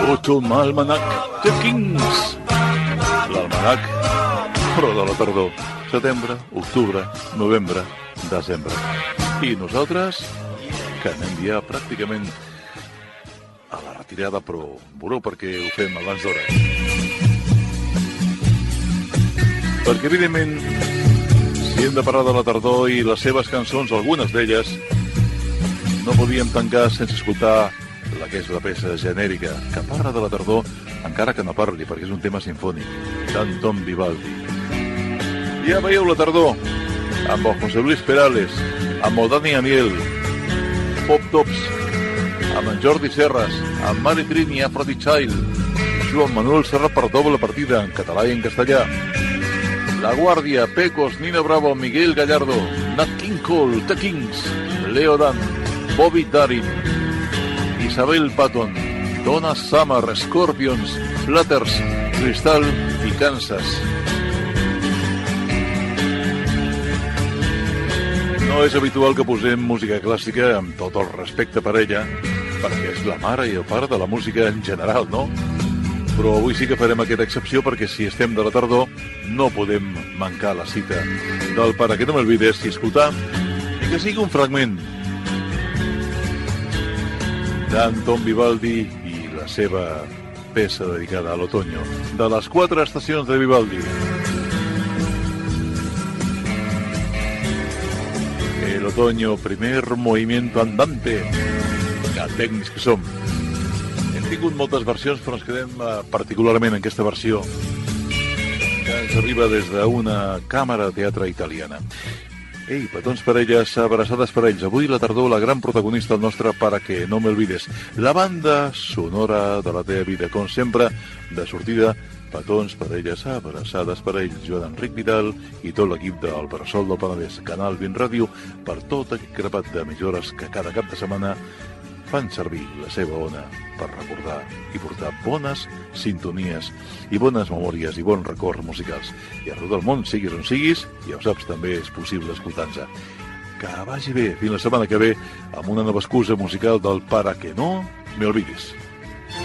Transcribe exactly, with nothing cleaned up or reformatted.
Autumn Almanac The Kings. L'almanac, però de la tardor. Setembre, octubre, novembre, desembre. I nosaltres, que anem ja pràcticament a la retirada, però veureu perquè ho fem abans d'hora. Perquè, evidentment, si hem de parlar de la tardor i les seves cançons, algunes d'elles, no podíem tancar sense escoltar la que és la peça genèrica, que parla de la tardor, encara que no parli, perquè és un tema sinfònic, d'Anton Vivaldi. Ja veieu la tardor, amb el José Luis Perales, amb el Dani Aniel, Pop Tops, amb en Jordi Serras, amb Mari Trini, Aphrodite Child, Joan Manuel Serra per doble partida, en català i en castellà, La Guàrdia, Pecos, Nina Bravo, Miguel Gallardo, Nat King Cole, The Kings, Leo Dan, Bobby Darin, Isabel Patton, Donna Summer, Scorpions, Flutters, Crystal i Kansas. No és habitual que posem música clàssica amb tot el respecte per ella, perquè és la mare i el pare de la música en general, no? Però avui sí que farem aquesta excepció perquè si estem de la tardor no podem mancar la cita del Para que no m'olvides i escoltar, i que sigui un fragment d'Anton Vivaldi i la seva peça dedicada a l'otoño, de les quatre estacions de Vivaldi. El otoño, primer movimiento andante, que tècnics que som. Hem tingut moltes versions, però ens quedem particularment en aquesta versió que ens arriba des d'una càmera de teatre italiana. Ei, petons per elles, abraçades per ells. Avui la tardor, la gran protagonista del nostre Para que no m'olvides. La banda sonora de la teva vida, com sempre, de sortida, petons per elles, abraçades per ells. Joan Enric Vidal i tot l'equip del Bressol del Penedès, Canal vint Ràdio, per tot aquest grapat de millores que cada cap de setmana fan servir la seva ona per recordar i portar bones sintonies i bones memòries i bons records musicals. I arreu del món, siguis on siguis, ja ho saps, també és possible escoltar-nos. Que vagi bé, fins la setmana que ve, amb una nova excusa musical del Para que no me olvides.